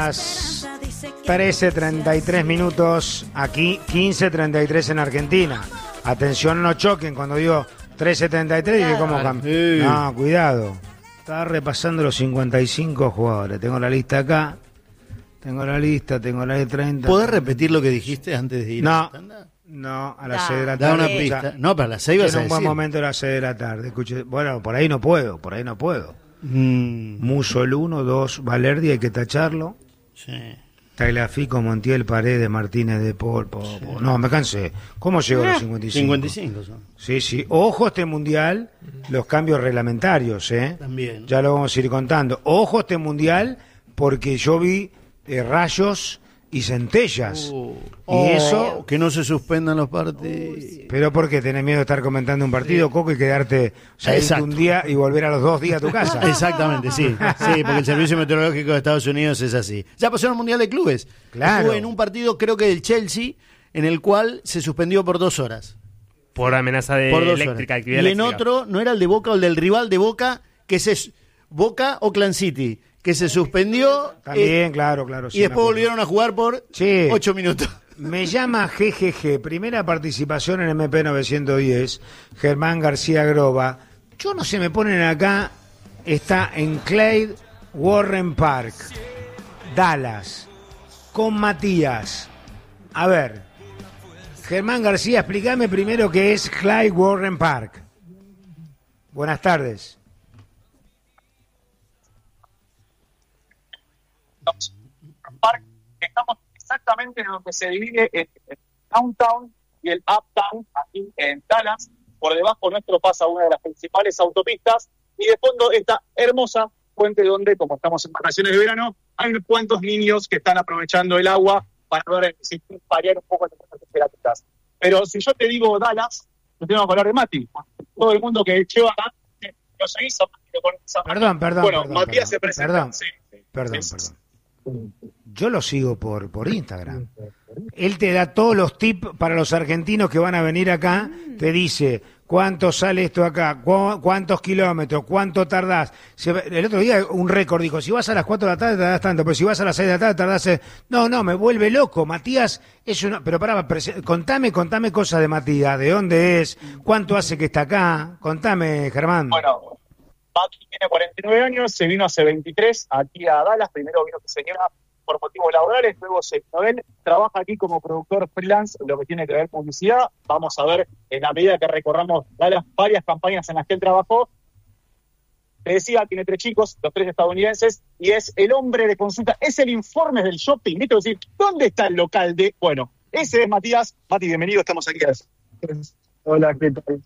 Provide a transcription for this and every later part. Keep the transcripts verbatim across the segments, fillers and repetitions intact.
Las trece treinta y tres minutos aquí, quince treinta y tres en Argentina. Atención, no choquen cuando digo trece treinta y tres y cómo cambia. No, cuidado. Estaba repasando los cincuenta y cinco jugadores. Tengo la lista acá. Tengo la lista, tengo la de treinta. ¿Podés repetir lo que dijiste antes de ir no, a la tanda? No, a las da, seis de la tarde. Da una pista. No, para las seis vas a decir. En un buen momento a las seis de la tarde. Escuche, bueno, por ahí no puedo, por ahí no puedo. Mm. Muso el uno, dos, Valerdi, hay que tacharlo. Sí. Tagliafico, Montiel, Paredes, Martínez de Paul. Po, po. No, me cansé. ¿Cómo llegó a los cincuenta y cinco? cincuenta y cinco son. Sí, sí. Ojo este mundial, los cambios reglamentarios, ¿eh? También. Ya lo vamos a ir contando. Ojo este mundial, porque yo vi eh, rayos y centellas. Uh, y oh, eso... Que no se suspendan los partidos. ¿Pero por qué? ¿Tenés miedo de estar comentando un partido, sí. Coco, y quedarte salirte un día y volver a los dos días a tu casa? Exactamente, sí. Sí, porque el Servicio Meteorológico de Estados Unidos es así. Ya pasó en el Mundial de Clubes. Claro. Estuve en un partido, creo que del Chelsea, en el cual se suspendió por dos horas. Por amenaza de por eléctrica, actividad Y eléctrica. en otro, no era el de Boca o el del rival de Boca, que se... Boca Oakland City, que se suspendió. También, eh, claro, claro. Y después volvieron a jugar por sí. ocho minutos. Me llama G G G, primera participación en M P novecientos diez, Germán García Groba. Yo no sé, me ponen acá, está en Clyde Warren Park, Dallas, con Matías. A ver, Germán García, explícame primero qué es Clyde Warren Park. Buenas tardes. Park, estamos exactamente en donde se divide el downtown y el uptown, aquí en Dallas. Por debajo nuestro pasa una de las principales autopistas y de fondo esta hermosa fuente donde, como estamos en vacaciones de verano, hay unos cuantos niños que están aprovechando el agua para ver si variar un poco las temperaturas. Pero si yo te digo Dallas, te tengo que hablar de Mati. Todo el mundo que lleva acá, lo seguís a Mati. Perdón, perdón. Bueno, perdón, Matías perdón, se presenta. Perdón, sí, perdón, es, perdón. Yo lo sigo por, por Instagram. Él te da todos los tips para los argentinos que van a venir acá. Te dice cuánto sale esto acá, cu- cuántos kilómetros, cuánto tardás. El otro día un récord dijo, si vas a las cuatro de la tarde tardás tanto, pero si vas a las seis de la tarde tardás... No, no, me vuelve loco. Matías es una... Pero pará, prese... contame, contame cosas de Matías. ¿De dónde es? ¿Cuánto hace que está acá? Contame, Germán. Bueno... Mati tiene cuarenta y nueve años, se vino hace veintitrés aquí a Dallas. Primero vino que se lleva por motivos laborales, luego se vino él. Trabaja aquí como productor freelance, lo que tiene que ver publicidad. Vamos a ver, en la medida que recorramos Dallas, varias campañas en las que él trabajó. Te decía, tiene tres chicos, los tres estadounidenses, y es el hombre de consulta. Es el informe del shopping. ¿Viste? Decir, ¿dónde está el local de...? Bueno, ese es Matías. Mati, bienvenido, estamos aquí. Hola, ¿qué tal?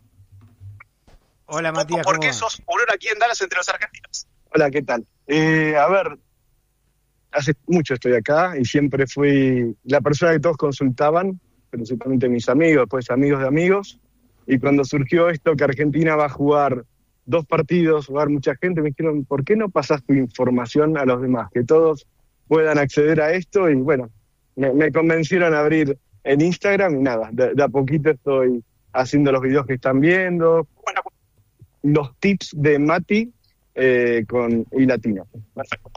Hola, Matías. ¿Por qué sos furor aquí en Dallas entre los argentinos? Hola, ¿qué tal? Eh, a ver, hace mucho estoy acá y siempre fui la persona que todos consultaban, principalmente mis amigos, después amigos de amigos, y cuando surgió esto que Argentina va a jugar dos partidos, va a haber mucha gente, me dijeron, ¿por qué no pasas tu información a los demás? Que todos puedan acceder a esto, y bueno, me, me convencieron a abrir en Instagram y nada, de, de a poquito estoy haciendo los videos que están viendo, Bueno, los tips de Mati eh, con y latino. Perfecto.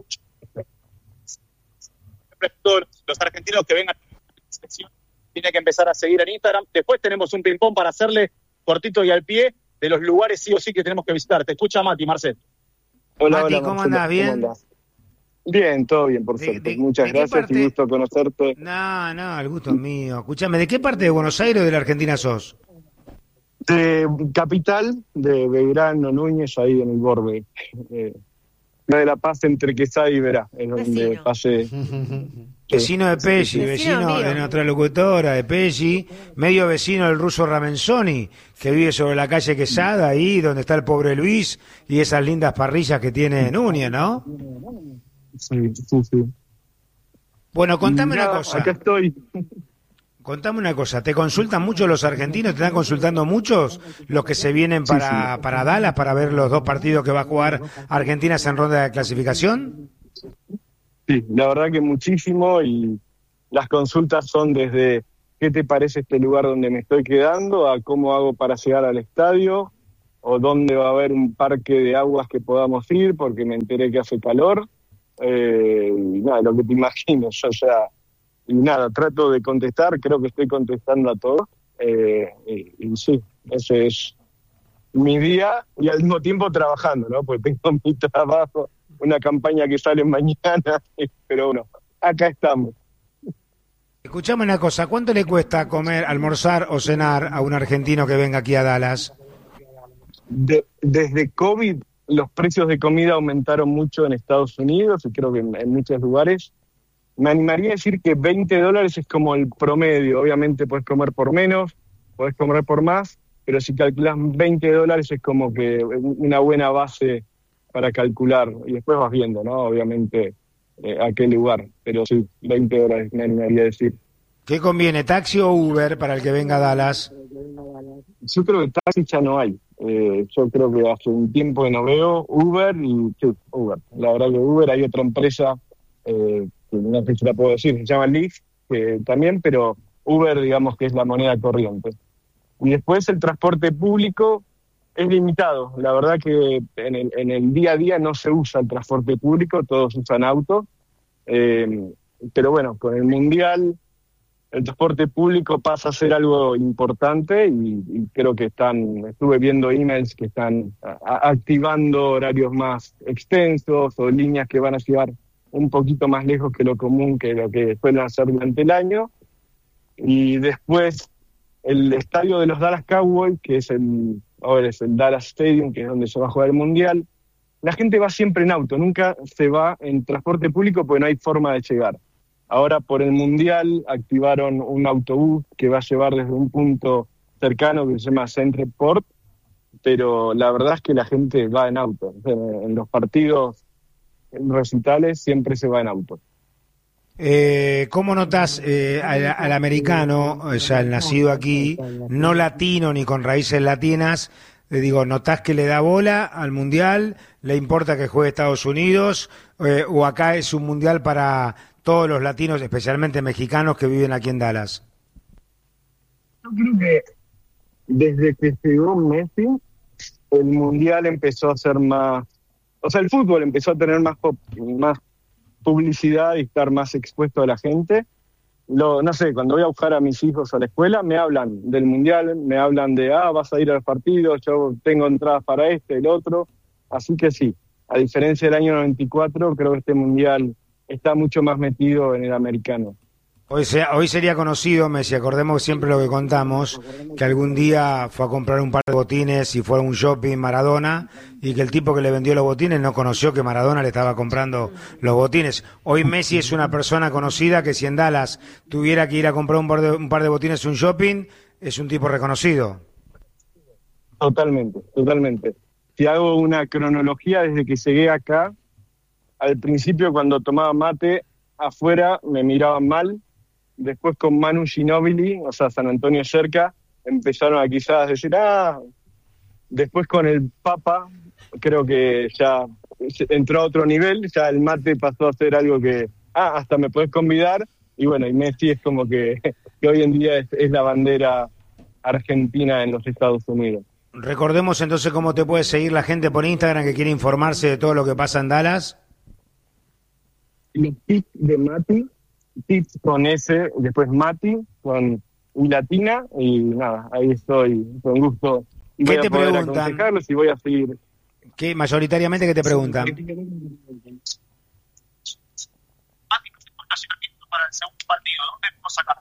Todos los argentinos que vengan a la sección tienen que empezar a seguir en Instagram. Después tenemos un ping-pong para hacerle cortito y al pie de los lugares sí o sí que tenemos que visitar. Te escucha Mati, Marcel. Hola, Mati, hola, ¿cómo Marcelo, andás? ¿Bien? ¿cómo andás? Bien, todo bien, por De- suerte. de- Muchas ¿de qué gracias parte? y gusto conocerte. No, no, el gusto es mío. Escuchame, ¿de qué parte de Buenos Aires o de la Argentina sos? De Capital, de Belgrano, Núñez, ahí en el borde. Eh, la de La Paz entre Quesada y Verá, es donde Vecino. pasé. Vecino de Pesci, Vecino vecino mío. de nuestra locutora de Pesci, medio vecino del ruso Ramenzoni, que vive sobre la calle Quesada, ahí donde está el pobre Luis y esas lindas parrillas que tiene Núñez, ¿no? Sí, sí, sí. Bueno, contame Nada, una cosa. Acá estoy. Contame una cosa, ¿te consultan mucho los argentinos? ¿Te están consultando muchos los que se vienen para, sí. para Dallas para ver los dos partidos que va a jugar Argentina en ronda de clasificación? Sí, la verdad que muchísimo, y las consultas son desde qué te parece este lugar donde me estoy quedando, a cómo hago para llegar al estadio, o dónde va a haber un parque de aguas que podamos ir porque me enteré que hace calor, eh, y nada, lo que te imagines, o sea, y nada, trato de contestar, creo que estoy contestando a todos, eh, y, y sí, ese es mi día, y al mismo tiempo trabajando, ¿no? Porque tengo mi trabajo, una campaña que sale mañana, pero bueno, acá estamos. Escuchame una cosa, ¿cuánto le cuesta comer, almorzar o cenar a un argentino que venga aquí a Dallas? De, desde COVID, los precios de comida aumentaron mucho en Estados Unidos y creo que en, en muchos lugares. Me animaría a decir que veinte dólares es como el promedio. Obviamente puedes comer por menos, puedes comer por más, pero si calculas veinte dólares es como que una buena base para calcular. Y después vas viendo, ¿no? Obviamente, eh, a qué lugar. Pero sí, veinte dólares me animaría a decir. ¿Qué conviene, taxi o Uber para el que venga a Dallas? Yo creo que taxi ya no hay. Eh, yo creo que hace un tiempo que no veo Uber y sí, Uber. La verdad que Uber, hay otra empresa, eh, que no sé si la puedo decir, se llama Lyft, que también, pero Uber digamos que es la moneda corriente. Y después el transporte público es limitado. La verdad que en el, en el día a día no se usa el transporte público, todos usan auto. Eh, pero bueno, con el Mundial el transporte público pasa a ser algo importante y, y creo que están, estuve viendo emails que están a, a, activando horarios más extensos o líneas que van a llegar un poquito más lejos que lo común, que lo que suelen hacer durante el año. Y después el estadio de los Dallas Cowboys, que es el, ahora es el Dallas Stadium, que es donde se va a jugar el Mundial, la gente va siempre en auto, nunca se va en transporte público porque no hay forma de llegar. Ahora por el Mundial activaron un autobús que va a llevar desde un punto cercano que se llama Centreport, pero la verdad es que la gente va en auto. En los partidos recitales siempre se va en auto. Eh, ¿Cómo notas eh, al, al americano, o sea, el nacido aquí, no latino ni con raíces latinas? Le digo, ¿notás que le da bola al Mundial? ¿Le importa que juegue Estados Unidos? Eh, ¿O acá es un Mundial para todos los latinos, especialmente mexicanos, que viven aquí en Dallas? Yo creo que desde que llegó Messi, el Mundial empezó a ser más... O sea, el fútbol empezó a tener más, pop, más publicidad y estar más expuesto a la gente. Lo, no sé, cuando voy a buscar a mis hijos a la escuela, me hablan del Mundial, me hablan de, ah, vas a ir a los partidos, yo tengo entradas para este, el otro. Así que sí, a diferencia del año noventa y cuatro, creo que este Mundial está mucho más metido en el americano. Hoy, sea, hoy sería conocido, Messi, acordemos siempre lo que contamos, que algún día fue a comprar un par de botines y fue a un shopping Maradona, y que el tipo que le vendió los botines no conoció que Maradona le estaba comprando los botines. Hoy Messi es una persona conocida que si en Dallas tuviera que ir a comprar un par de, un par de botines en un shopping, es un tipo reconocido. Totalmente, totalmente. Si hago una cronología desde que llegué acá, al principio cuando tomaba mate afuera me miraban mal. Después con Manu Ginóbili, o sea, San Antonio cerca, empezaron a quizás decir, ah, después con el Papa, creo que ya entró a otro nivel, ya el mate pasó a ser algo que, ah, hasta me podés convidar, y bueno, y Messi es como que, que hoy en día es, es la bandera argentina en los Estados Unidos. Recordemos entonces cómo te puede seguir la gente por Instagram que quiere informarse de todo lo que pasa en Dallas. Los tips de Mati, tips con S, después Mati, con I latina, y nada, ahí estoy, con gusto. ¿Qué voy te a poder preguntan? aconsejarlos y voy a seguir. ¿Qué, mayoritariamente, qué te preguntan? Mati, ¿no se posicionamiento para el segundo partido? ¿Dónde podemos sacar?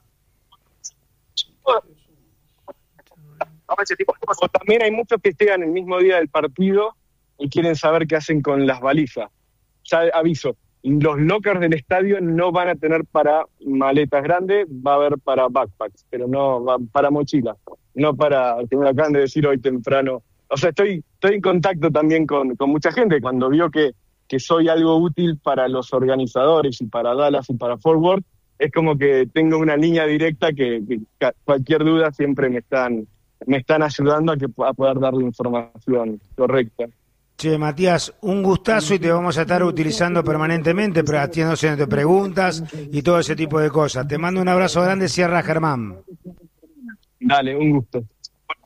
O también hay muchos que llegan el mismo día del partido y quieren saber qué hacen con las balizas. Ya aviso, los lockers del estadio no van a tener para maletas grandes, va a haber para backpacks, pero no va para mochilas, no para, que me acaban de decir hoy temprano. O sea, estoy estoy en contacto también con, con mucha gente. Cuando vio que, que soy algo útil para los organizadores y para Dallas y para Fort Worth, es como que tengo una línea directa que, que cualquier duda siempre me están, me están ayudando a, que, a poder darle información correcta. Che, Matías, un gustazo y te vamos a estar utilizando permanentemente, pero haciéndose preguntas y todo ese tipo de cosas. Te mando un abrazo grande, Sierra Germán. Dale, un gusto.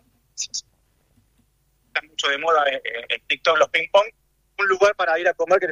Está mucho de moda en TikTok los ping pong. Un lugar para ir a comer que